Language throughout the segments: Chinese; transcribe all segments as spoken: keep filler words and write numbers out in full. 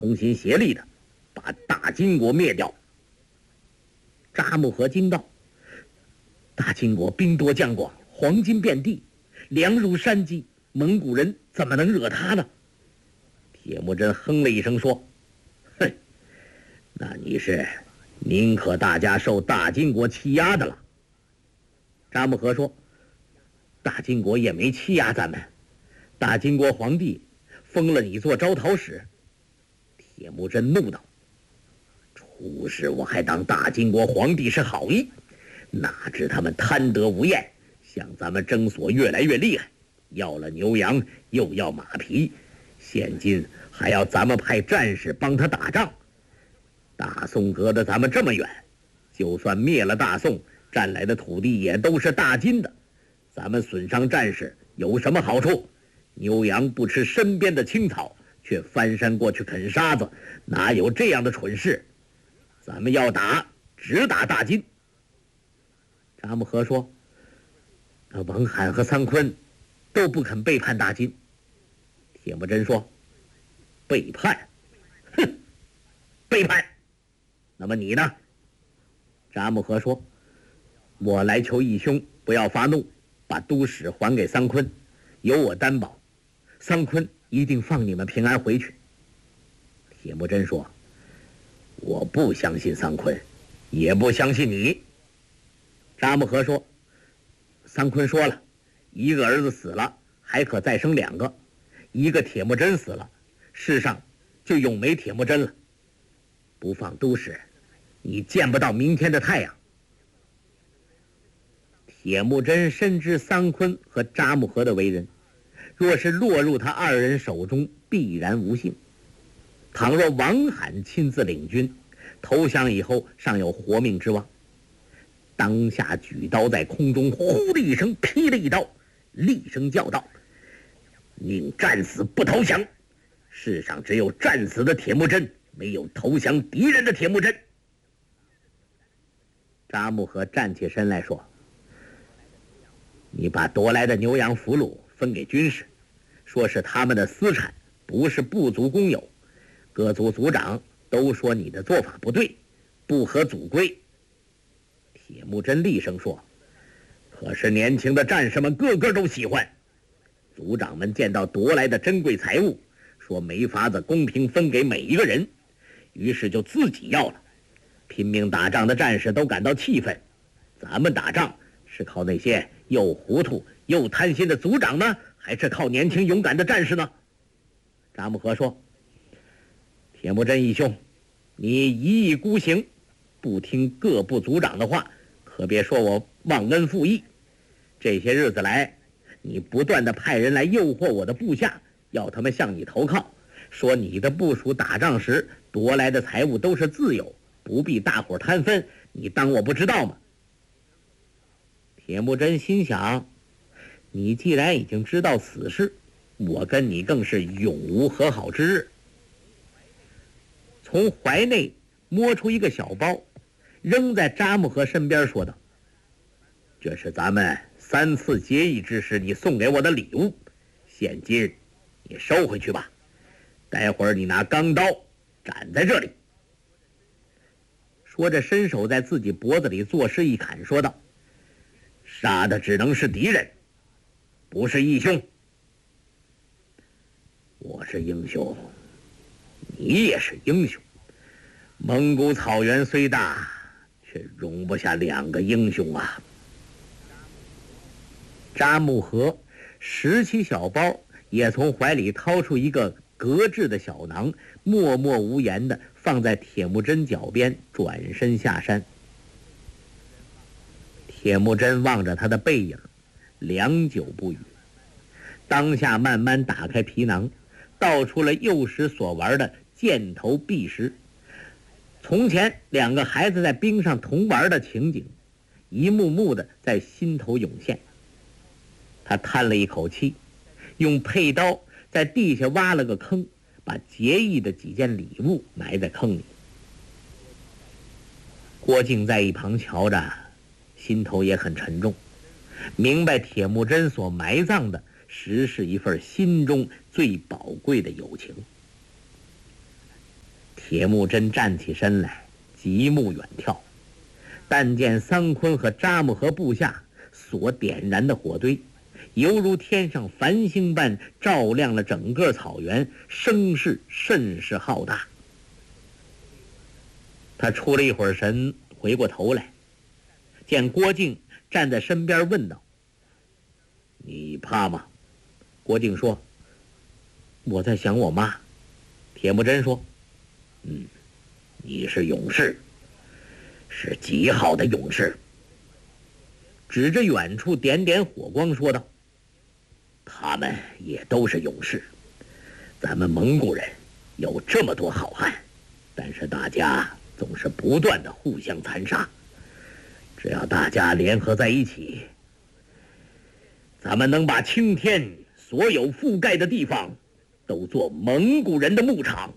同心协力的把大金国灭掉。扎木合惊道：“大金国兵多将广，黄金遍地，粮如山积，蒙古人怎么能惹他呢？”铁木真哼了一声说：“哼，那你是宁可大家受大金国欺压的了。”扎木合说：“大金国也没欺压咱们，大金国皇帝封了你做招讨使。”铁木真怒道：“初时我还当大金国皇帝是好意，哪知他们贪得无厌，向咱们征索越来越厉害，要了牛羊又要马匹，现今还要咱们派战士帮他打仗。大宋隔得咱们这么远，就算灭了大宋，占来的土地也都是大金的，咱们损伤战士有什么好处？牛羊不吃身边的青草，却翻山过去啃沙子，哪有这样的蠢事？咱们要打，只打大金。”扎木合说：“那王罕和桑昆都不肯背叛大金。”铁木真说：“背叛？哼，背叛！那么你呢？”扎木合说：“我来求义兄不要发怒，把都使还给桑昆，有我担保，桑昆一定放你们平安回去。”铁木真说：“我不相信桑昆，也不相信你。”扎木合说：“桑昆说了，一个儿子死了，还可再生两个；一个铁木真死了，世上就永没铁木真了。不放都使，你见不到明天的太阳。”铁木真深知桑昆和扎木合的为人，若是落入他二人手中，必然无幸。倘若王罕亲自领军投降以后，尚有活命之望。当下举刀在空中呼的一声劈了一刀，厉声叫道：“宁战死不投降！世上只有战死的铁木真，没有投降敌人的铁木真。”扎木合站起身来说：“你把夺来的牛羊俘虏分给军士，说是他们的私产，不是部族公有。各族族长都说你的做法不对，不合祖规。”铁木真厉声说：“可是年轻的战士们个个都喜欢。族长们见到夺来的珍贵财物，说没法子公平分给每一个人，于是就自己要了。拼命打仗的战士都感到气愤。咱们打仗是靠那些又糊涂又贪心的族长呢，还是靠年轻勇敢的战士呢？”扎木合说：“铁木真义兄，你一意孤行，不听各部族长的话，可别说我忘恩负义。这些日子来，你不断的派人来诱惑我的部下，要他们向你投靠，说你的部属打仗时夺来的财物都是自有，不必大伙摊分，你当我不知道吗？”铁木真心想，你既然已经知道此事，我跟你更是永无和好之日。从怀内摸出一个小包，扔在扎木合身边，说道：“这是咱们三次结义之时你送给我的礼物，现金你收回去吧。待会儿你拿钢刀斩在这里。”说着伸手在自己脖子里作势一砍，说道：“杀的只能是敌人，不是义兄。我是英雄，你也是英雄。蒙古草原虽大，却容不下两个英雄啊！”扎木合拾起小包，也从怀里掏出一个格制的小囊，默默无言地放在铁木真脚边，转身下山。铁木真望着他的背影，良久不语。当下慢慢打开皮囊，倒出了幼时所玩的箭头璧石。从前两个孩子在冰上同玩的情景，一幕幕的在心头涌现。他叹了一口气，用佩刀在地下挖了个坑，把结义的几件礼物埋在坑里。郭靖在一旁瞧着，心头也很沉重，明白铁木真所埋葬的实是一份心中最宝贵的友情。 铁木真站起身来，极目远眺，但见桑昆和扎木合部下所点燃的火堆，犹如天上繁星般照亮了整个草原，声势甚是浩大。他出了一会儿神，回过头来，见郭靖站在身边，问道：“你怕吗？”郭靖说：“我在想我妈。”铁木真说：“嗯，你是勇士，是极好的勇士。”指着远处点点火光说道：“他们也都是勇士。咱们蒙古人有这么多好汉，但是大家总是不断的互相残杀。只要大家联合在一起，咱们能把青天所有覆盖的地方都做蒙古人的牧场。”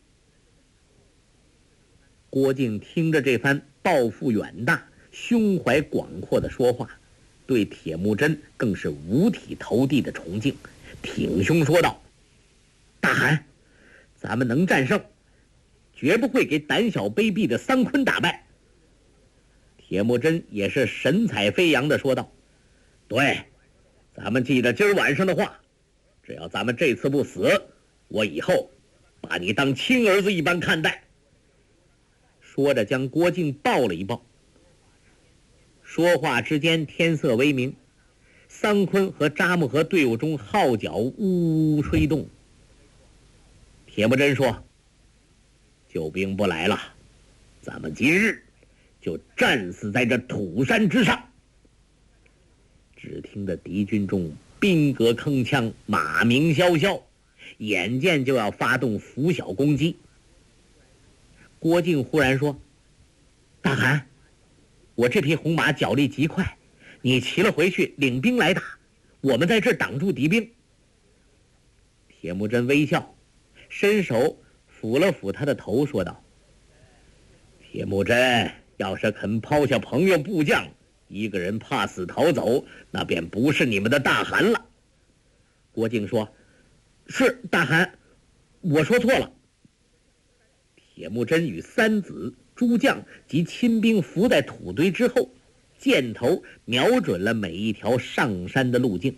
郭靖听着这番抱负远大、胸怀广阔的说话，对铁木真更是五体投地的崇敬，挺胸说道：“大汗，咱们能战胜，绝不会给胆小卑鄙的桑昆打败。”铁木真也是神采飞扬地说道：“对，咱们记着今儿晚上的话，只要咱们这次不死，我以后把你当亲儿子一般看待。”说着将郭靖抱了一抱。说话之间，天色微明，桑昆和扎木合队伍中号角呜呜吹动。铁木真说：“救兵不来了，咱们今日就战死在这土山之上。”只听得敌军中兵戈铿锵，马鸣萧萧，眼见就要发动拂晓攻击。郭靖忽然说：“大汗，我这匹红马脚力极快，你骑了回去领兵来打，我们在这儿挡住敌兵。”铁木真微笑，伸手抚了抚他的头，说道：“铁木真要是肯抛下朋友部将，一个人怕死逃走，那便不是你们的大汗了。”郭靖说：“是大汗，我说错了。”铁木真与三子、诸将及亲兵伏在土堆之后，箭头瞄准了每一条上山的路径。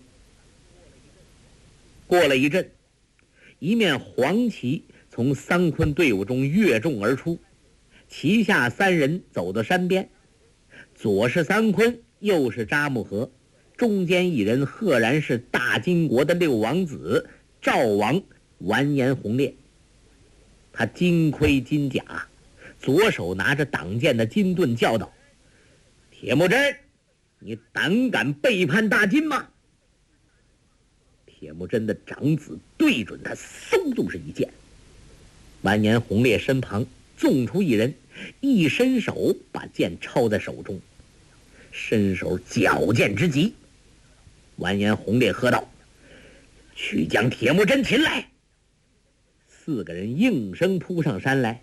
过了一阵，一面黄旗从桑昆队伍中跃众而出，旗下三人走到山边，左是桑昆，右是扎木合，中间一人赫然是大金国的六王子赵王完颜洪烈。他金盔金甲，左手拿着挡剑的金盾，叫道：“铁木真，你胆敢背叛大金吗？”铁木真的长子对准他，嗖就是一剑。完颜洪烈身旁纵出一人，一伸手把剑抄在手中，身手矫健之极。完颜洪烈喝道：“去将铁木真擒来！”四个人应声扑上山来。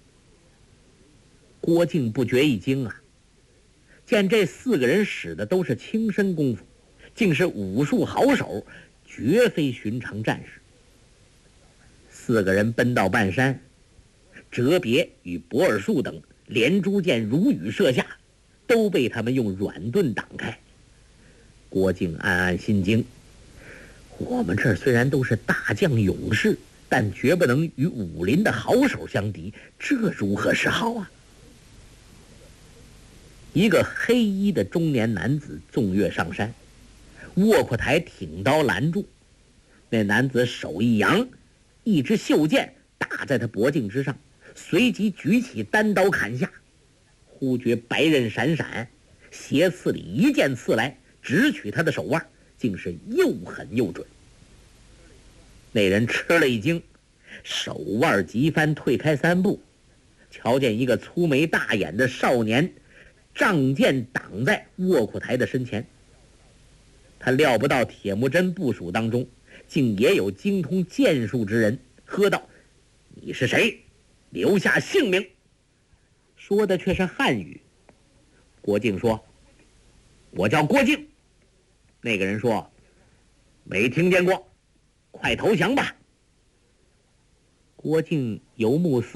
郭靖不觉一惊啊，见这四个人使的都是轻身功夫，竟是武术好手，绝非寻常战士。四个人奔到半山，哲别与博尔术等连珠箭如雨射下，都被他们用软盾挡开。郭靖暗暗心惊，我们这儿虽然都是大将勇士，但绝不能与武林的好手相敌，这如何是好啊？一个黑衣的中年男子纵跃上山，卧阔台挺刀拦住。那男子手一扬，一支袖箭打在他脖颈之上，随即举起单刀砍下。忽觉白刃闪闪，斜刺里一剑刺来，直取他的手腕，竟是又狠又准。那人吃了一惊，手腕急翻，退开三步，瞧见一个粗眉大眼的少年仗剑挡在卧阔台的身前。他料不到铁木真部属当中竟也有精通剑术之人，喝道：“你是谁？留下姓名！”说的却是汉语。郭靖说：“我叫郭靖。”那个人说：“没听见过，快投降吧。”郭靖游目思